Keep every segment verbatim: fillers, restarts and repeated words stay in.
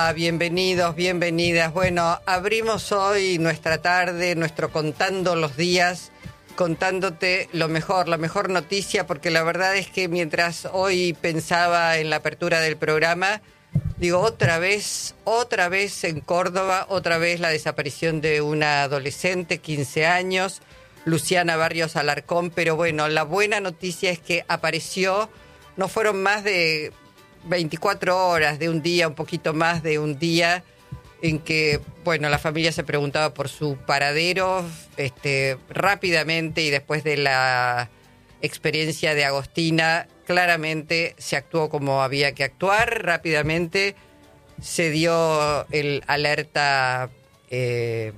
Bienvenidos, bienvenidas. Bueno, abrimos hoy nuestra tarde, nuestro Contando los Días, contándote lo mejor, la mejor noticia, porque la verdad es que mientras hoy pensaba en la apertura del programa, digo, otra vez, otra vez en Córdoba, otra vez la desaparición de una adolescente, quince años, Luciana Barrios Alarcón, pero bueno, la buena noticia es que apareció, no fueron más de veinticuatro horas de un día, un poquito más de un día, en que, bueno, la familia se preguntaba por su paradero, este, rápidamente, y después de la experiencia de Agostina, claramente se actuó como había que actuar, rápidamente se dio el alerta eh,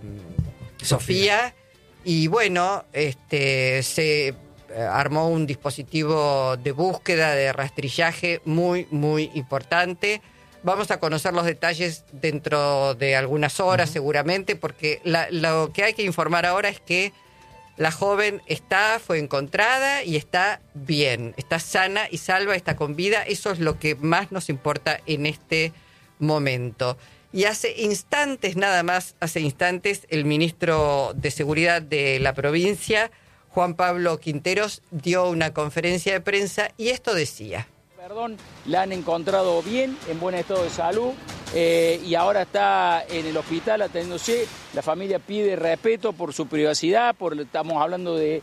Sofía, y bueno, este, se armó un dispositivo de búsqueda, de rastrillaje muy, muy importante. Vamos a conocer los detalles dentro de algunas horas, uh-huh. seguramente, porque la, lo que hay que informar ahora es que la joven está, fue encontrada y está bien, está sana y salva, está con vida. Eso es lo que más nos importa en este momento. Y hace instantes, nada más, hace instantes, el ministro de Seguridad de la provincia, Juan Pablo Quinteros, dio una conferencia de prensa y esto decía. Perdón, la han encontrado bien, en buen estado de salud, eh, y ahora está en el hospital atendiéndose. La familia pide respeto por su privacidad, por, estamos hablando de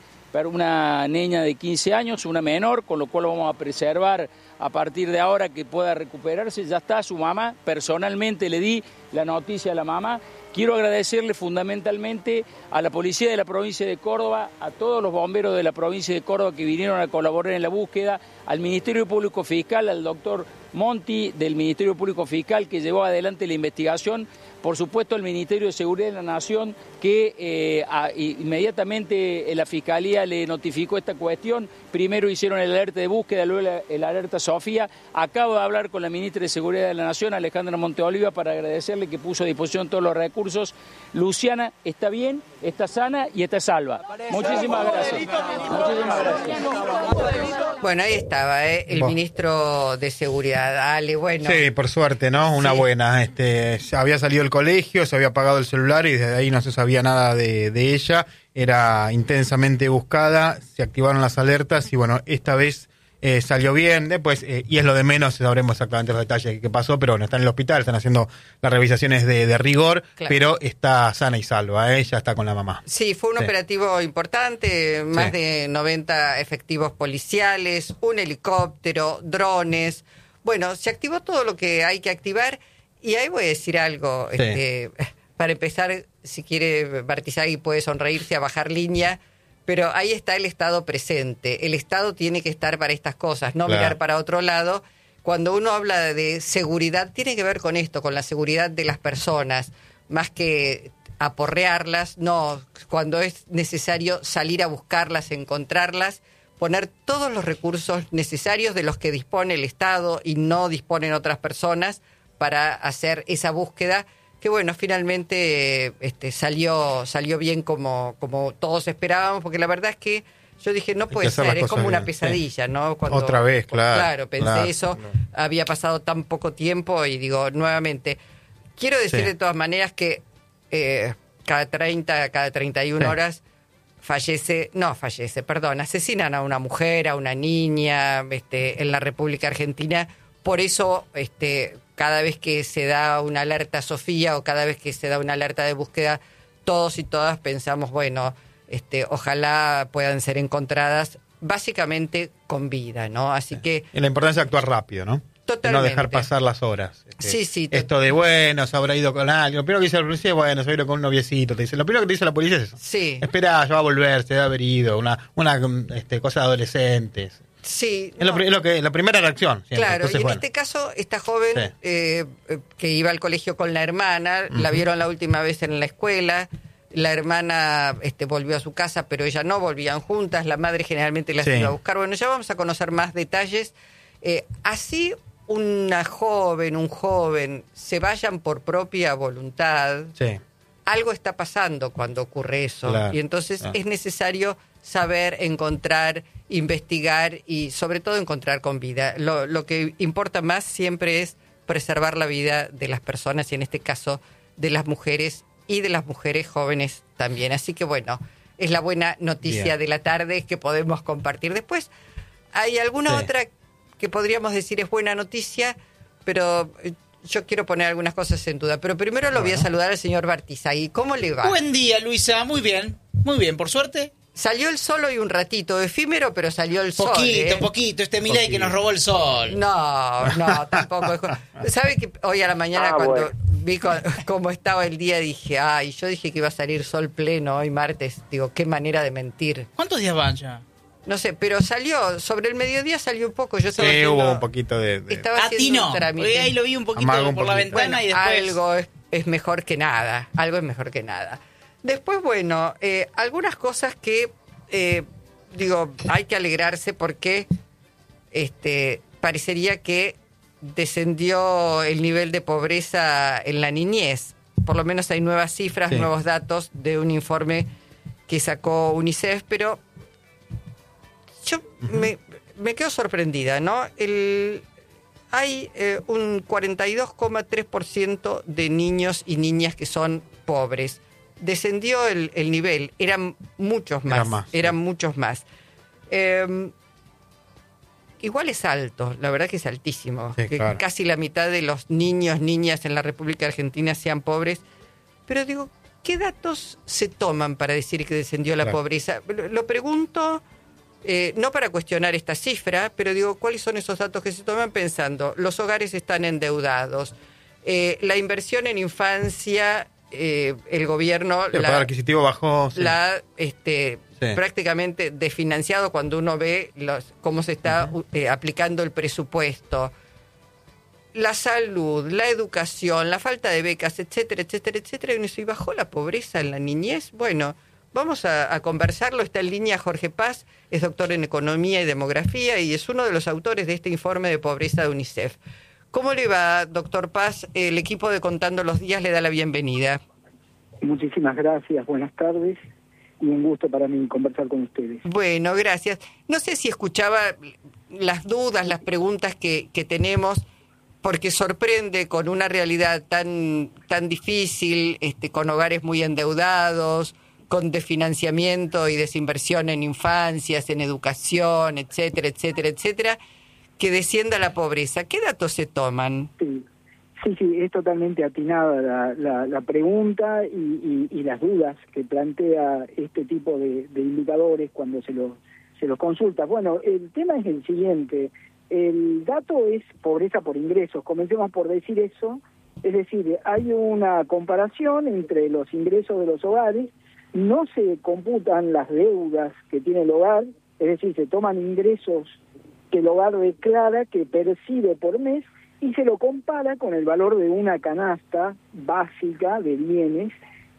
una niña de quince años, una menor, con lo cual vamos a preservar a partir de ahora que pueda recuperarse. Ya está su mamá, personalmente le di la noticia a la mamá. Quiero agradecerle fundamentalmente a la Policía de la Provincia de Córdoba, a todos los bomberos de la Provincia de Córdoba que vinieron a colaborar en la búsqueda, al Ministerio Público Fiscal, al doctor Monti del Ministerio Público Fiscal que llevó adelante la investigación, por supuesto al Ministerio de Seguridad de la Nación que eh, a, inmediatamente la Fiscalía le notificó esta cuestión. Primero hicieron el alerta de búsqueda, luego el, el alerta Sofía. Acabo de hablar con la Ministra de Seguridad de la Nación, Alejandra Monteoliva, para agradecerle que puso a disposición todos los recursos. Luciana está bien, está sana y está salva. Muchísimas gracias. Muchísimas gracias. Bueno, ahí estaba, ¿eh? el bueno. ministro de Seguridad. Ale, bueno. Sí, por suerte, ¿no? Una sí. buena. Este, había salido del colegio, se había apagado el celular y desde ahí no se sabía nada de, de ella. Era intensamente buscada, se activaron las alertas y bueno, esta vez eh, salió bien. Después, eh, y es lo de menos, sabremos exactamente los detalles de qué pasó, pero bueno, está en el hospital, están haciendo las revisaciones de, de rigor, claro. pero está sana y salva, ¿eh? Ya está con la mamá. Sí, fue un sí. operativo importante, más sí. de noventa efectivos policiales, un helicóptero, drones. Bueno, se activó todo lo que hay que activar y ahí voy a decir algo, sí. este, para empezar, si quiere Bartizagui puede sonreírse a bajar línea, pero ahí está el Estado presente. El Estado tiene que estar para estas cosas, no claro. mirar para otro lado. Cuando uno habla de seguridad, tiene que ver con esto, con la seguridad de las personas, más que aporrearlas, no, cuando es necesario salir a buscarlas, encontrarlas, poner todos los recursos necesarios de los que dispone el Estado y no disponen otras personas para hacer esa búsqueda, que bueno, finalmente este, salió salió bien como, como todos esperábamos, porque la verdad es que yo dije, no puede ser, es como bien. Una pesadilla, sí. ¿no? Cuando, Otra vez, claro. Claro, pensé claro, eso, no. había pasado tan poco tiempo y digo, nuevamente, quiero decir sí. de todas maneras que eh, cada treinta, cada treinta y una sí. horas fallece, no fallece, perdón, asesinan a una mujer, a una niña, este, en la República Argentina. Por eso, este, cada vez que se da una alerta Sofía o cada vez que se da una alerta de búsqueda, todos y todas pensamos, bueno, este, ojalá puedan ser encontradas básicamente con vida, ¿no? Así sí. que... Y la importancia de actuar rápido, ¿no? Totalmente. No dejar pasar las horas. Este, sí, sí. Esto de, bueno, se habrá ido con alguien. Lo primero que dice la policía es, bueno, se habrá ido con un noviecito. Te dice. Lo primero que te dice la policía es eso. Sí. Espera, ya va a volver, se debe haber ido. Una, una este, cosa de adolescentes. Sí. Es, no. lo, es lo que, la primera reacción. Siempre. Claro, Entonces, y en bueno. este caso, esta joven sí. eh, que iba al colegio con la hermana, uh-huh. la vieron la última vez en la escuela. La hermana este, volvió a su casa, pero ella no, volvían juntas. La madre generalmente las sí. iba a buscar. Bueno, ya vamos a conocer más detalles. Eh, así... una joven, un joven, se vayan por propia voluntad, sí. algo está pasando cuando ocurre eso. Claro, y entonces claro. es necesario saber, encontrar, investigar y sobre todo encontrar con vida. Lo, lo que importa más siempre es preservar la vida de las personas y en este caso de las mujeres y de las mujeres jóvenes también. Así que bueno, es la buena noticia Bien. de la tarde que podemos compartir. Después, hay alguna sí. otra que podríamos decir es buena noticia, pero yo quiero poner algunas cosas en duda. Pero primero lo bueno. voy a saludar al señor Bartizagui. ¿Cómo le va? Buen día, Luisa. Muy bien. Muy bien, por suerte. Salió el sol hoy un ratito, efímero, pero salió el poquito, sol. Poquito, ¿eh? poquito. Este Milei que nos robó el sol. No, no, tampoco. ¿Sabe que hoy a la mañana ah, cuando bueno. vi con, cómo estaba el día dije, ay, yo dije que iba a salir sol pleno hoy martes. Digo, qué manera de mentir. ¿Cuántos días van ya? No sé, pero salió, sobre el mediodía salió un poco. Yo estaba sí, haciendo, hubo un poquito de... de... Estaba a ti no, ahí lo vi un poquito Amago por un poquito. la ventana bueno, y después... algo es, es mejor que nada, algo es mejor que nada. Después, bueno, eh, algunas cosas que, eh, digo, hay que alegrarse porque este, parecería que descendió el nivel de pobreza en la niñez. Por lo menos hay nuevas cifras, sí. nuevos datos de un informe que sacó UNICEF, pero... Yo uh-huh. me, me quedo sorprendida, ¿no? El, hay eh, un cuarenta y dos coma tres por ciento de niños y niñas que son pobres. Descendió el, el nivel, eran muchos más, Era más eran sí. muchos más. Eh, igual es alto, la verdad que es altísimo. Sí, que claro. Casi la mitad de los niños, niñas en la República Argentina sean pobres. Pero digo, ¿qué datos se toman para decir que descendió la claro. pobreza? Lo, lo pregunto... Eh, no para cuestionar esta cifra, pero digo, ¿cuáles son esos datos que se toman pensando? Los hogares están endeudados, eh, la inversión en infancia, eh, el gobierno... El poder adquisitivo bajó. Sí. La este, sí. prácticamente desfinanciado cuando uno ve los, cómo se está uh-huh. eh, aplicando el presupuesto. La salud, la educación, la falta de becas, etcétera, etcétera, etcétera. Y bajó la pobreza en la niñez. Bueno... Vamos a, a conversarlo. Está en línea Jorge Paz, es doctor en Economía y Demografía y es uno de los autores de este informe de pobreza de UNICEF. ¿Cómo le va, doctor Paz? El equipo de Contando los Días le da la bienvenida. Muchísimas gracias, buenas tardes y un gusto para mí conversar con ustedes. Bueno, gracias. No sé si escuchaba las dudas, las preguntas que, que tenemos, porque sorprende con una realidad tan, tan difícil, este, con hogares muy endeudados, con desfinanciamiento y desinversión en infancias, en educación, etcétera, etcétera, etcétera, que descienda la pobreza. ¿Qué datos se toman? Sí, sí, sí es totalmente atinada la, la, la pregunta y, y, y las dudas que plantea este tipo de, de indicadores cuando se los se los consulta. Bueno, el tema es el siguiente. El dato es pobreza por ingresos. Comencemos por decir eso. Es decir, hay una comparación entre los ingresos de los hogares. No se computan las deudas que tiene el hogar, es decir, se toman ingresos que el hogar declara que percibe por mes y se lo compara con el valor de una canasta básica de bienes,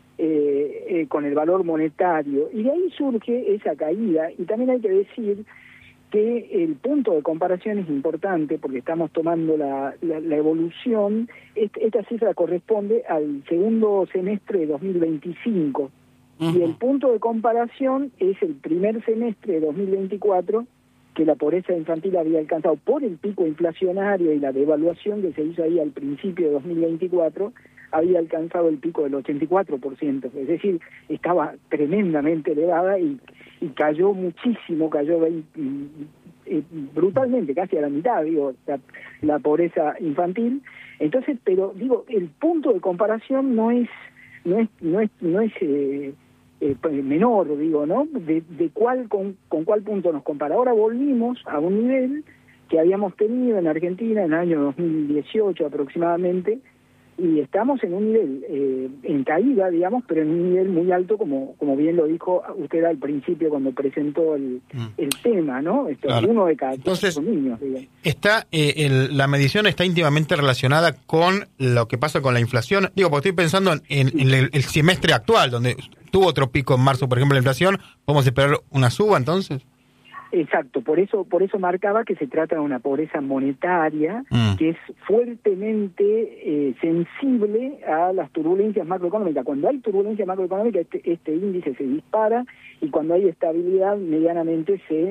eh, eh, con el valor monetario. Y de ahí surge esa caída. Y también hay que decir que el punto de comparación es importante porque estamos tomando la, la, la evolución. Este, esta cifra corresponde al segundo semestre de dos mil veinticinco. Uh-huh. Y el punto de comparación es el primer semestre de dos mil veinticuatro, que la pobreza infantil había alcanzado por el pico inflacionario y la devaluación que se hizo ahí al principio de dos mil veinticuatro, había alcanzado el pico del ochenta y cuatro por ciento. Es decir, estaba tremendamente elevada y, y cayó muchísimo, cayó veinte, eh, brutalmente, casi a la mitad, digo, la, la pobreza infantil. Entonces, pero digo, el punto de comparación no es, no es, no es, no es eh, Eh, menor, digo, ¿no? De, de cuál con, con cuál punto nos compara. Ahora volvimos a un nivel que habíamos tenido en Argentina en el año dos mil dieciocho aproximadamente, y estamos en un nivel eh, en caída, digamos, pero en un nivel muy alto, como como bien lo dijo usted al principio cuando presentó el, mm. el tema, ¿no? Esto, claro. Uno de cada Entonces, cuatro niños, digamos. Está, eh, el, la medición está íntimamente relacionada con lo que pasa con la inflación. Digo, porque estoy pensando en, en, en el, el semestre actual, donde tuvo otro pico en marzo, por ejemplo, la inflación. ¿Podemos esperar una suba, entonces? Exacto, por eso por eso marcaba que se trata de una pobreza monetaria mm. que es fuertemente eh, sensible a las turbulencias macroeconómicas. Cuando hay turbulencia macroeconómica, este, este índice se dispara, y cuando hay estabilidad, medianamente se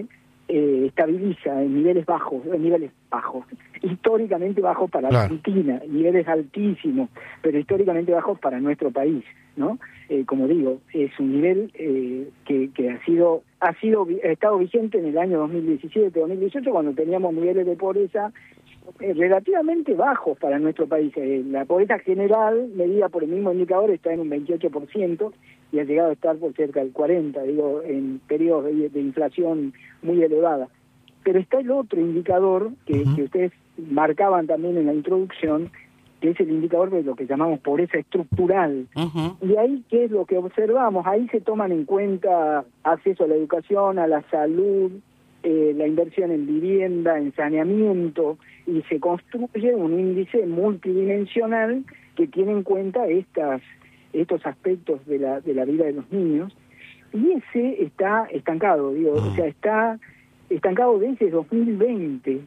eh, estabiliza en niveles bajos, en niveles bajos, históricamente bajos para claro. Argentina, niveles altísimos, pero históricamente bajos para nuestro país, ¿no? Eh, como digo, es un nivel eh, que, que ha sido ha sido ha estado vigente en el año dos mil diecisiete, dos mil dieciocho, cuando teníamos niveles de pobreza eh, relativamente bajos para nuestro país. Eh, la pobreza general, medida por el mismo indicador, está en un veintiocho por ciento y ha llegado a estar por cerca del cuarenta por ciento, digo, en periodos de, de inflación muy elevada. Pero está el otro indicador que, uh-huh. que ustedes marcaban también en la introducción, que es el indicador de lo que llamamos pobreza estructural. Uh-huh. Y ahí, ¿qué es lo que observamos? Ahí se toman en cuenta acceso a la educación, a la salud, eh, la inversión en vivienda, en saneamiento, y se construye un índice multidimensional que tiene en cuenta estas estos aspectos de la de la vida de los niños, y ese está estancado, digo, uh-huh. o sea, está estancado desde dos mil veinte.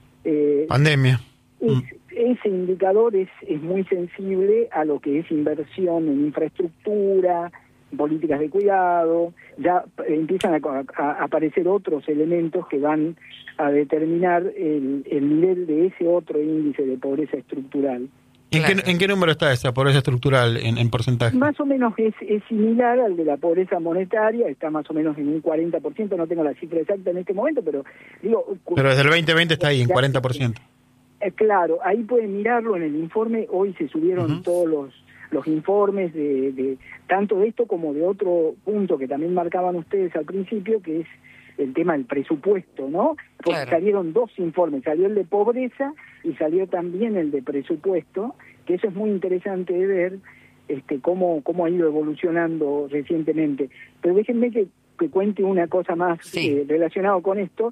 Eh, Pandemia. Es, ese indicador es, es muy sensible a lo que es inversión en infraestructura, políticas de cuidado. Ya empiezan a, a, a aparecer otros elementos que van a determinar el, el nivel de ese otro índice de pobreza estructural. ¿En, claro. qué, ¿En qué número está esa pobreza estructural en, en porcentaje? Más o menos es, es similar al de la pobreza monetaria, está más o menos en un cuarenta por ciento, no tengo la cifra exacta en este momento, pero digo... Pero desde el veinte veinte está ahí, en cuarenta por ciento. Eh, claro, ahí pueden mirarlo en el informe, hoy se subieron uh-huh. todos los, los informes, de, de tanto de esto como de otro punto que también marcaban ustedes al principio, que es el tema del presupuesto, ¿no? Porque claro. salieron dos informes, salió el de pobreza y salió también el de presupuesto, que eso es muy interesante de ver, este, cómo, cómo ha ido evolucionando recientemente. Pero déjenme que, que cuente una cosa más sí. eh, relacionado con esto.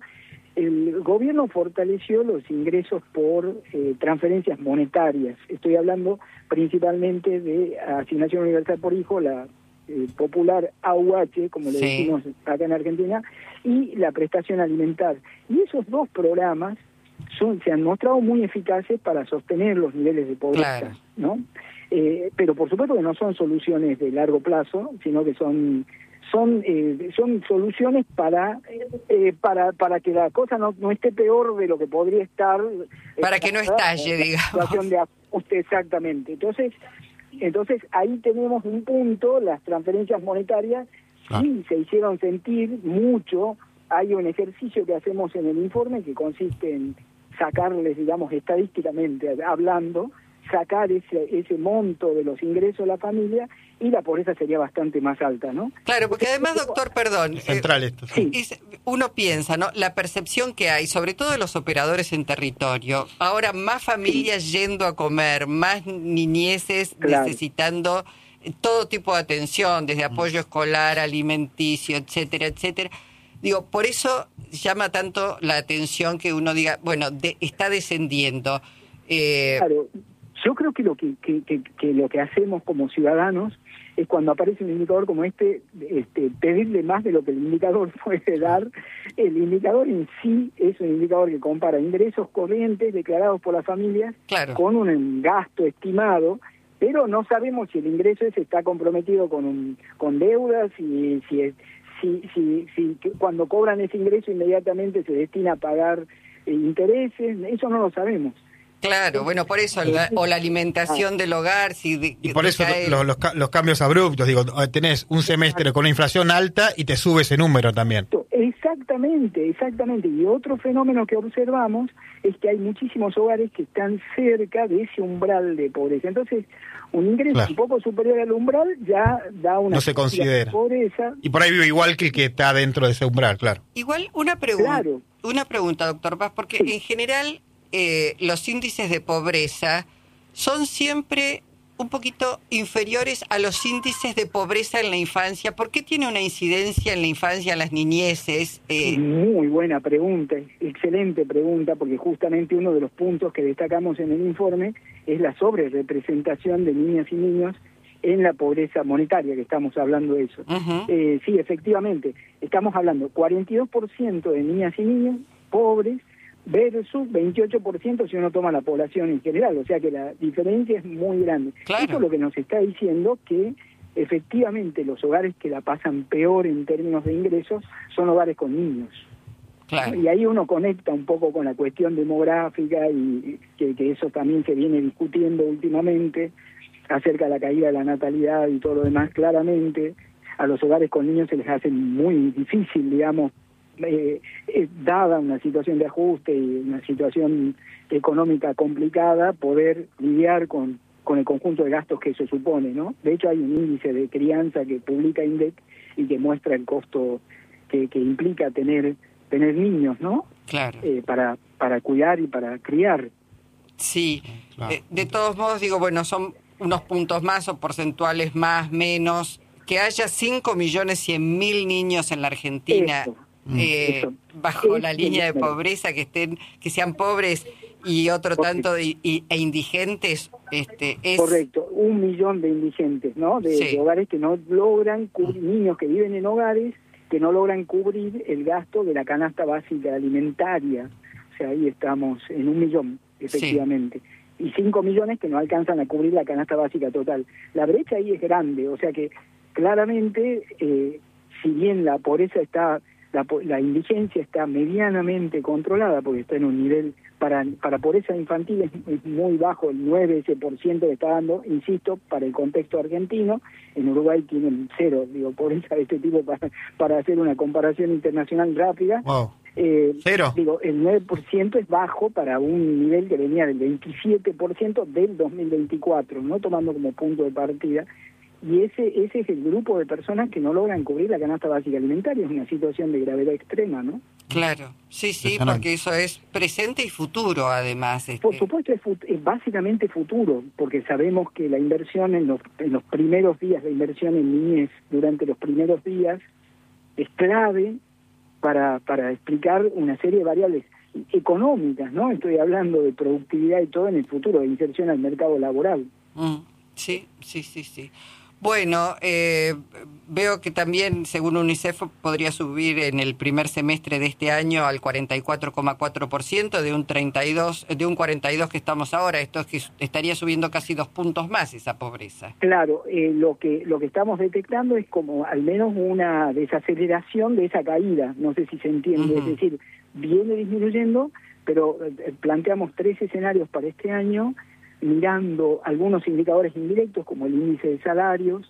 El gobierno fortaleció los ingresos por eh, transferencias monetarias. Estoy hablando principalmente de Asignación Universal por Hijo, la eh, popular A U H, como le sí. decimos acá en Argentina, y la prestación alimentar. Y esos dos programas son, se han mostrado muy eficaces para sostener los niveles de pobreza, claro. ¿no? Eh, pero por supuesto que no son soluciones de largo plazo, sino que son son eh, son soluciones para eh, para para que la cosa no, no esté peor de lo que podría estar, para que no estalle, digamos, situación de ajuste. Exactamente. Entonces entonces ahí tenemos un punto. Las transferencias monetarias ah. sí se hicieron sentir mucho. Hay un ejercicio que hacemos en el informe que consiste en sacarles, digamos, estadísticamente hablando, sacar ese ese monto de los ingresos de la familia, y la pobreza sería bastante más alta, ¿no? Claro, porque además, doctor, perdón, es central esto. Sí. Es, uno piensa, ¿no? La percepción que hay, sobre todo de los operadores en territorio, ahora más familias sí. yendo a comer, más niñeces claro. necesitando todo tipo de atención, desde apoyo escolar, alimenticio, etcétera, etcétera. Digo, por eso llama tanto la atención que uno diga, bueno, de, está descendiendo. Eh, claro. Yo creo que lo que, que, que, que lo que hacemos como ciudadanos es, cuando aparece un indicador como este, este, pedirle más de lo que el indicador puede dar. El indicador en sí es un indicador que compara ingresos corrientes declarados por las familias claro. con un gasto estimado, pero no sabemos si el ingreso ese está comprometido con un, con deudas, y si es, si, si, si cuando cobran ese ingreso inmediatamente se destina a pagar eh, intereses. Eso no lo sabemos. Claro, bueno, por eso, la, o la alimentación del hogar. Si de, y por eso cae... los, los, los cambios abruptos, digo, tenés un semestre con una inflación alta y te sube ese número también. Exactamente, exactamente. Y otro fenómeno que observamos es que hay muchísimos hogares que están cerca de ese umbral de pobreza. Entonces, un ingreso claro. un poco superior al umbral ya da una no se considera pobreza. Y por ahí vive igual que el que está dentro de ese umbral, claro. Igual una pregunta, claro. una pregunta, doctor Paz, porque sí. en general eh, los índices de pobreza son siempre un poquito inferiores a los índices de pobreza en la infancia. ¿Por qué tiene una incidencia en la infancia, en las niñeces? Eh... Muy buena pregunta, excelente pregunta, porque justamente uno de los puntos que destacamos en el informe es la sobrerepresentación de niñas y niños en la pobreza monetaria, que estamos hablando de eso. Uh-huh. Eh, sí, efectivamente, estamos hablando cuarenta y dos por ciento de niñas y niños pobres versus veintiocho por ciento si uno toma la población en general, o sea que la diferencia es muy grande. Claro. Eso es lo que nos está diciendo que efectivamente los hogares que la pasan peor en términos de ingresos son hogares con niños. Claro. Y ahí uno conecta un poco con la cuestión demográfica y que, que eso también se viene discutiendo últimamente acerca de la caída de la natalidad y todo lo demás. Claramente a los hogares con niños se les hace muy difícil, digamos, eh, eh, dada una situación de ajuste y una situación económica complicada, poder lidiar con, con el conjunto de gastos que eso supone, ¿no? De hecho hay un índice de crianza que publica INDEC y que muestra el costo que, que implica tener tener niños, ¿no? Claro. Eh, para para cuidar y para criar. Sí. Claro. Eh, de todos modos, digo, bueno, son unos puntos más o porcentuales más, menos. Que haya cinco millones cien mil niños en la Argentina Eso, eh, eso. bajo Es la línea de el- pobreza, que estén, que sean pobres y otro Correcto. tanto de, y, e indigentes, este, es Correcto, un millón de indigentes, ¿no? De, Sí. de hogares que no logran cubrir, niños que viven en hogares que no logran cubrir el gasto de la canasta básica alimentaria. O sea, ahí estamos en un millón, efectivamente. Y cinco millones que no alcanzan a cubrir la canasta básica total. La brecha ahí es grande, o sea que claramente, eh, si bien la pobreza está, la, po- la indigencia está medianamente controlada, porque está en un nivel, para, para pobreza infantil es, es muy bajo, el nueve ese por ciento que está dando, insisto, para el contexto argentino. En Uruguay tienen cero, digo, pobreza de este tipo para, para hacer una comparación internacional rápida. Wow. Eh, ¿Cero? Digo, el nueve por ciento es bajo para un nivel que venía del veintisiete por ciento del dos mil veinticuatro, no tomando como punto de partida. Y ese ese es el grupo de personas que no logran cubrir la canasta básica alimentaria. Es una situación de gravedad extrema, ¿no? claro, sí, sí, Impresionante. porque eso es presente y futuro, además. Este. Por supuesto, es, fut- es básicamente futuro, porque sabemos que la inversión en los, en los primeros días, la inversión en niñez durante los primeros días, es clave para, para explicar una serie de variables económicas, ¿no? Estoy hablando de productividad y todo en el futuro, de inserción al mercado laboral. Mm, sí, sí, sí, sí. Bueno, eh, veo que también, según UNICEF, podría subir en el primer semestre de este año al cuarenta y cuatro coma cuatro por ciento de un treinta y dos, de un cuarenta y dos que estamos ahora. Esto es que estaría subiendo casi dos puntos más esa pobreza. Claro, eh, lo que lo que estamos detectando es como al menos una desaceleración de esa caída. No sé si se entiende, Ujú. es decir, viene disminuyendo, pero eh, planteamos tres escenarios para este año, mirando algunos indicadores indirectos como el índice de salarios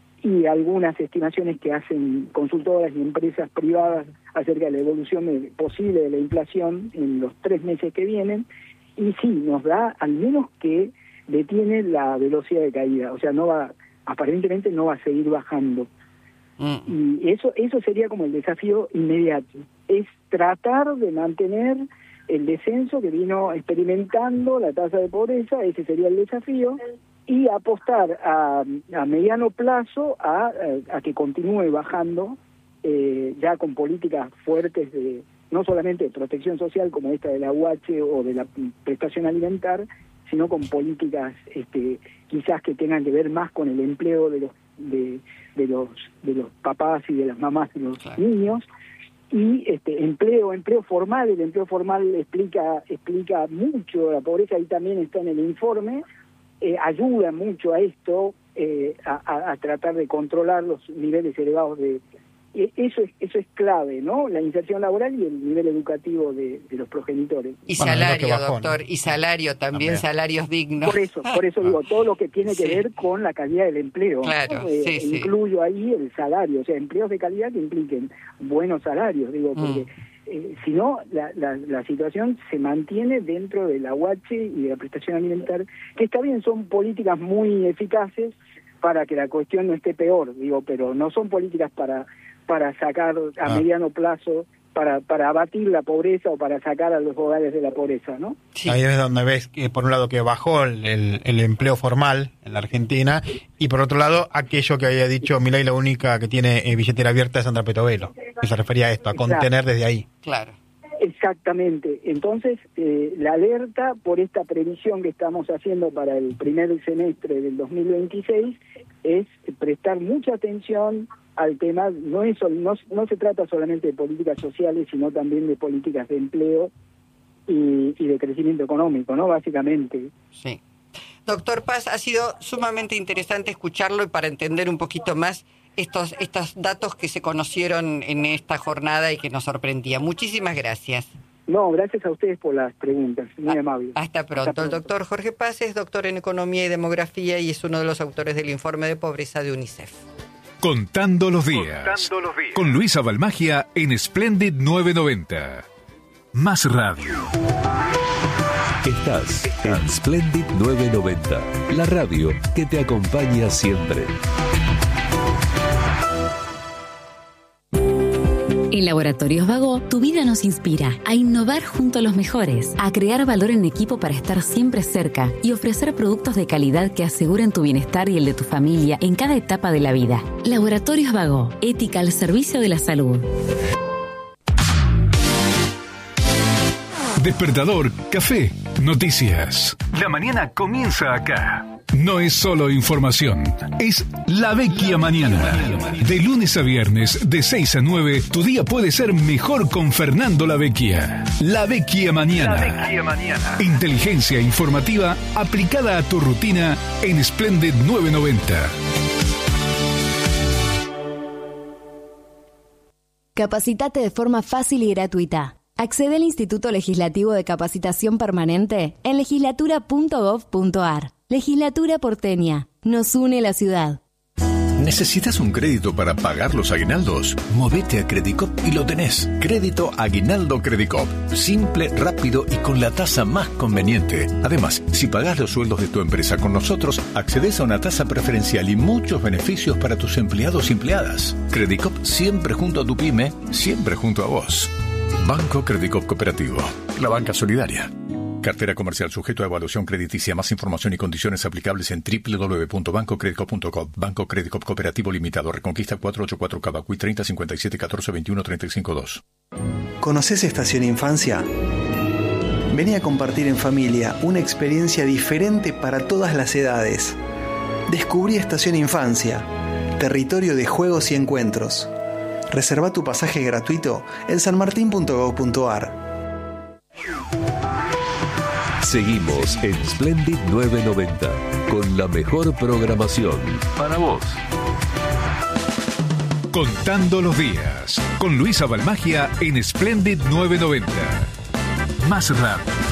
y algunas estimaciones que hacen consultoras y empresas privadas acerca de la evolución de- posible de la inflación en los tres meses que vienen, y sí, nos da al menos que detiene la velocidad de caída, o sea, no va, aparentemente no va a seguir bajando. Mm, Y eso eso sería como el desafío inmediato, es tratar de mantener el descenso que vino experimentando la tasa de pobreza, ese sería el desafío, y apostar a, a mediano plazo a, a que continúe bajando, eh, ya con políticas fuertes de no solamente de protección social como esta de la U H o de la prestación alimentar, sino con políticas este, quizás que tengan que ver más con el empleo de los de, de los de los papás y de las mamás de los Claro. niños. Y este empleo, empleo formal, el empleo formal explica explica mucho la pobreza, ahí también está en el informe, eh, ayuda mucho a esto, eh, a, a, a tratar de controlar los niveles elevados de... eh, Eso es, eso es clave, ¿no? La inserción laboral y el nivel educativo de, de los progenitores. Y Bueno, es lo salario, que bajó, doctor, ¿no? y salario también, También. salarios dignos. Por eso, por eso digo, todo lo que tiene que Sí. ver con la calidad del empleo. Claro, ¿no? Eh, sí, sí. Incluyo ahí el salario, o sea, empleos de calidad que impliquen buenos salarios, digo, porque Mm. eh, si no, la, la, la situación se mantiene dentro de la U H y de la prestación alimentar, que está bien, son políticas muy eficaces para que la cuestión no esté peor, digo, pero no son políticas para para sacar a Ah. mediano plazo, para para abatir la pobreza o para sacar a los hogares de la pobreza, ¿no? Sí. Ahí es donde ves que por un lado que bajó el, el- el empleo formal en la Argentina y por otro lado aquello que había dicho Milei, la única que tiene eh, billetera abierta es Sandra Petovelo, que se refería a esto, a contener desde ahí. Claro. Exactamente. Entonces, eh, la alerta por esta previsión que estamos haciendo para el primer semestre del dos mil veintiséis es prestar mucha atención al tema. No es sol- no, no se trata solamente de políticas sociales, sino también de políticas de empleo y, y de crecimiento económico, ¿no? Básicamente. Sí. Doctor Paz, ha sido sumamente interesante escucharlo y para entender un poquito más estos, estos datos que se conocieron en esta jornada y que nos sorprendían. Muchísimas gracias. No, gracias a ustedes por las preguntas, muy amable. Hasta pronto. Hasta pronto. El doctor Jorge Paz es doctor en Economía y Demografía y es uno de los autores del informe de pobreza de UNICEF. Contando los días. Contando los días. Con Luisa Balmagia en Splendid novecientos noventa. Más radio. Estás en Splendid novecientos noventa, la radio que te acompaña siempre. En Laboratorios Vago, tu vida nos inspira a innovar junto a los mejores, a crear valor en equipo para estar siempre cerca y ofrecer productos de calidad que aseguren tu bienestar y el de tu familia en cada etapa de la vida. Laboratorios Vago, ética al servicio de la salud. Despertador, café, noticias. La mañana comienza acá. No es solo información, es La Vecchia Mañana. De lunes a viernes, de seis a nueve, tu día puede ser mejor con Fernando La Vecchia. La Vecchia Mañana. La Vecchia Mañana. Inteligencia informativa aplicada a tu rutina en Splendid novecientos noventa. Capacitate de forma fácil y gratuita. Accede al Instituto Legislativo de Capacitación Permanente en legislatura punto gov punto ar. Legislatura porteña. Nos une la ciudad. ¿Necesitas un crédito para pagar los aguinaldos? Movete a Credicop y lo tenés. Crédito Aguinaldo Credicop. Simple, rápido y con la tasa más conveniente. Además, si pagás los sueldos de tu empresa con nosotros, accedes a una tasa preferencial y muchos beneficios para tus empleados y empleadas. Credicop siempre junto a tu pyme, siempre junto a vos. Banco Credicop Cooperativo. La banca solidaria. Cartera comercial sujeto a evaluación crediticia. Más información y condiciones aplicables en doble u doble u doble u punto banco credicop punto com. Banco Credicop Cooperativo Limitado. Reconquista cuatrocientos ochenta y cuatro Cavacuy treinta cincuenta y siete catorce veintiuno treinta y cinco dos. ¿Conoces Estación Infancia? Vení a compartir en familia una experiencia diferente para todas las edades. Descubrí Estación Infancia, territorio de juegos y encuentros. Reserva tu pasaje gratuito en sanmartin punto gov punto ar. Seguimos en Splendid novecientos noventa con la mejor programación para vos. Contando los días con Luisa Balmagia en Splendid novecientos noventa. Más radio.